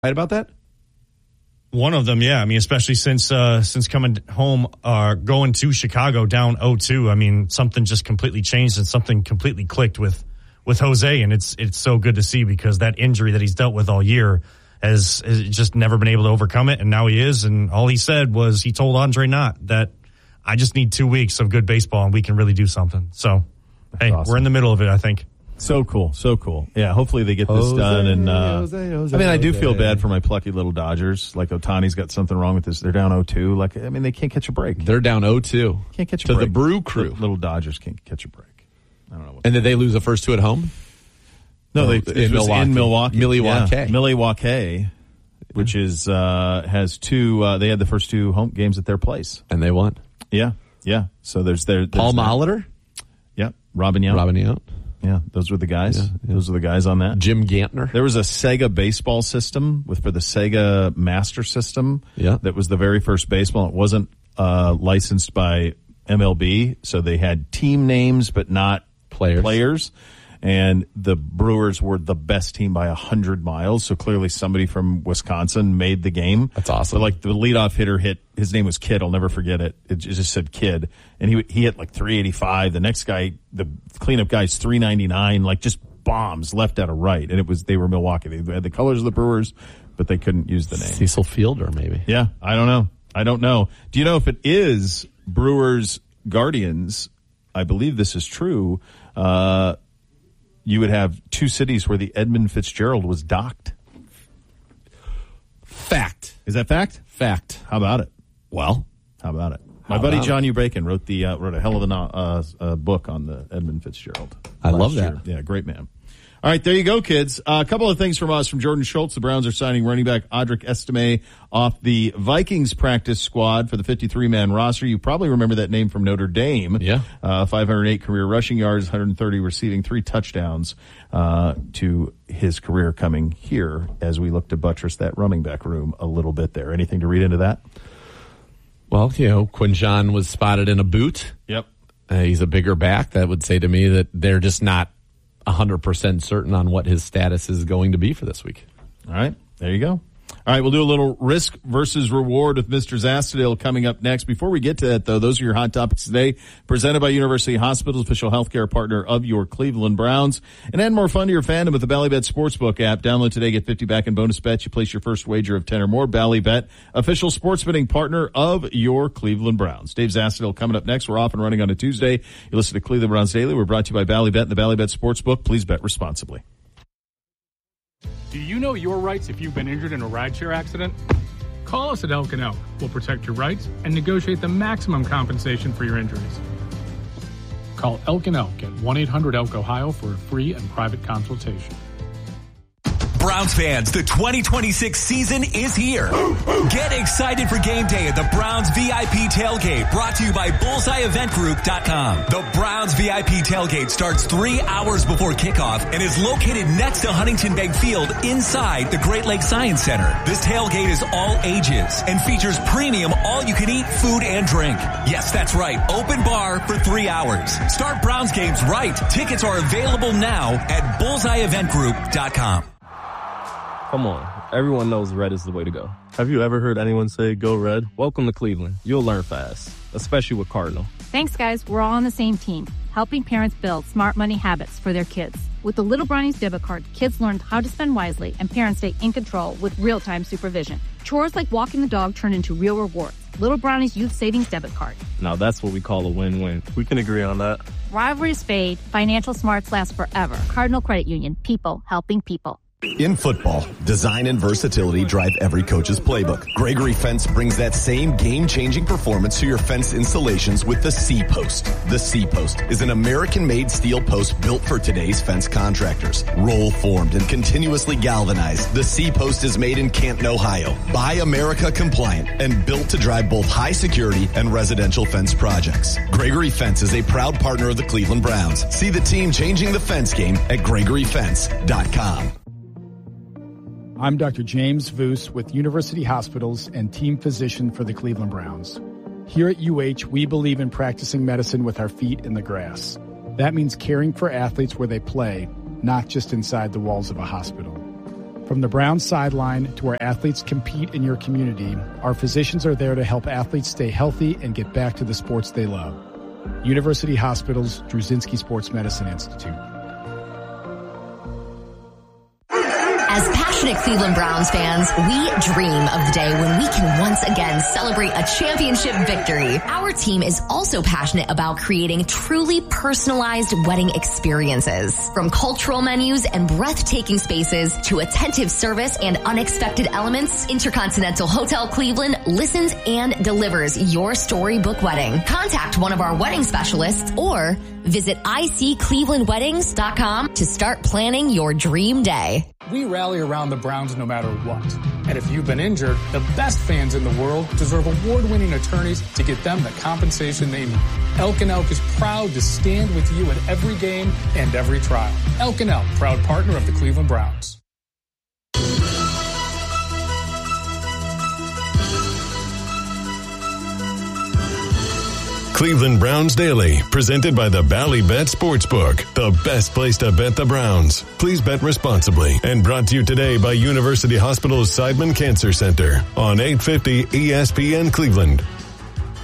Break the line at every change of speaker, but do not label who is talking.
Right about that?
One of them, yeah. I mean, especially since coming home, going to Chicago down 0-2. I mean, something just completely changed and something completely clicked with Jose, and it's so good to see because that injury that he's dealt with all year has just never been able to overcome it, and now he is. And all he said was he told Andre Knott that I just need 2 weeks of good baseball and we can really do something. So, that's awesome. We're in the middle of it, I think.
So cool. Yeah, hopefully they get this done. And I do feel bad for my plucky little Dodgers. Like Ohtani's got something wrong with this. They're down 0-2. Like, I mean, they can't catch a break.
They're down 0-2.
Can't catch a break.
To the Brew Crew.
The little Dodgers can't catch a break. I don't know.
And did they lose the first two at home?
No, in Milwaukee.
Milwaukee,
which is has two. They had the first two home games at their place,
and they won.
Yeah. So there's
Paul Molitor.
Yeah, Robin Yount. Yeah, those were the guys.
Yeah.
Those are the guys on that.
Jim Gantner.
There was a Sega baseball system for the Sega Master System.
Yeah,
that was the very first baseball. It wasn't licensed by MLB, so they had team names but not players. And the Brewers were the best team by 100 miles. So clearly somebody from Wisconsin made the game.
That's awesome.
But like the leadoff hitter his name was Kid. I'll never forget it. It just said Kid. And he hit like 385. The next guy, the cleanup guy's 399, like just bombs left out of right. And they were Milwaukee. They had the colors of the Brewers, but they couldn't use the name.
Cecil Fielder, maybe.
Yeah. I don't know. Do you know if it is Brewers Guardians? I believe this is true. You would have two cities where the Edmund Fitzgerald was docked.
Fact.
Is that fact?
Fact.
How about it?
Well,
how about it? My buddy John U. Bacon wrote a hell of a book on the Edmund Fitzgerald.
I love that.
Yeah, great man. All right, there you go, kids. A couple of things from us. From Jordan Schultz, the Browns are signing running back Audric Estime off the Vikings practice squad for the 53-man roster. You probably remember that name from Notre Dame.
Yeah.
508 career rushing yards, 130 receiving, 3 touchdowns to his career coming here as we look to buttress that running back room a little bit there. Anything to read into that?
Well, Quinjon was spotted in a boot.
Yep.
He's a bigger back. That would say to me that they're just not 100% certain on what his status is going to be for this week.
All right, there you go. All right, we'll do a little risk versus reward with Mr. Zastudil coming up next. Before we get to that, though, those are your hot topics today, presented by University Hospitals, official healthcare partner of your Cleveland Browns. And add more fun to your fandom with the Ballybet Sportsbook app. Download today, get 50 back in bonus bets. You place your first wager of 10 or more. Ballybet, official sports betting partner of your Cleveland Browns. Dave Zastudil coming up next. We're off and running on a Tuesday. You listen to Cleveland Browns Daily. We're brought to you by Ballybet and the Ballybet Sportsbook. Please bet responsibly.
Do you know your rights if you've been injured in a rideshare accident? Call us at Elk & Elk. We'll protect your rights and negotiate the maximum compensation for your injuries. Call Elk & Elk at 1-800-ELK-OHIO for a free and private consultation.
Browns fans, the 2026 season is here. Get excited for game day at the Browns VIP Tailgate, brought to you by BullseyeEventGroup.com. The Browns VIP Tailgate starts 3 hours before kickoff and is located next to Huntington Bank Field inside the Great Lakes Science Center. This tailgate is all ages and features premium all-you-can-eat food and drink. Yes, that's right. Open bar for 3 hours. Start Browns games right. Tickets are available now at BullseyeEventGroup.com.
Come on, everyone knows red is the way to go.
Have you ever heard anyone say go red?
Welcome to Cleveland. You'll learn fast, especially with Cardinal.
Thanks, guys. We're all on the same team, helping parents build smart money habits for their kids. With the Little Brownies debit card, kids learned how to spend wisely and parents stay in control with real-time supervision. Chores like walking the dog turn into real rewards. Little Brownies Youth Savings Debit Card.
Now that's what we call a win-win.
We can agree on that.
Rivalries fade, financial smarts last forever. Cardinal Credit Union, people helping people.
In football, design and versatility drive every coach's playbook. Gregory Fence brings that same game-changing performance to your fence installations with the C-Post. The C-Post is an American-made steel post built for today's fence contractors. Roll-formed and continuously galvanized, the C-Post is made in Canton, Ohio. Buy America compliant and built to drive both high security and residential fence projects. Gregory Fence is a proud partner of the Cleveland Browns. See the team changing the fence game at GregoryFence.com.
I'm Dr. James Voos with University Hospitals and team physician for the Cleveland Browns. Here at UH, we believe in practicing medicine with our feet in the grass. That means caring for athletes where they play, not just inside the walls of a hospital. From the Browns sideline to where athletes compete in your community, our physicians are there to help athletes stay healthy and get back to the sports they love. University Hospitals Druzynski Sports Medicine Institute.
As passionate Cleveland Browns fans, we dream of the day when we can once again celebrate a championship victory. Our team is also passionate about creating truly personalized wedding experiences. From cultural menus and breathtaking spaces to attentive service and unexpected elements, Intercontinental Hotel Cleveland listens and delivers your storybook wedding. Contact one of our wedding specialists or visit icclevelandweddings.com to start planning your dream day.
We rally around the Browns no matter what. And if you've been injured, the best fans in the world deserve award-winning attorneys to get them the compensation they need. Elk & Elk is proud to stand with you at every game and every trial. Elk & Elk, proud partner of the Cleveland Browns.
Cleveland Browns Daily, presented by the Ballybet Sportsbook, the best place to bet the Browns. Please bet responsibly, and brought to you today by University Hospital's Seidman Cancer Center on 850 ESPN Cleveland.